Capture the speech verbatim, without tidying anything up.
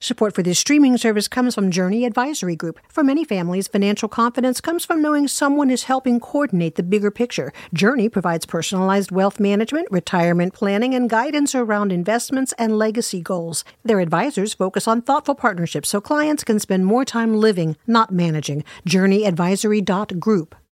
Support for this streaming service comes from Journey Advisory Group. For many families, financial confidence comes from knowing someone is helping coordinate the bigger picture. Journey provides personalized wealth management, retirement planning, and guidance around investments and legacy goals. Their advisors focus on thoughtful partnerships so clients can spend more time living, not managing. journey advisory dot group.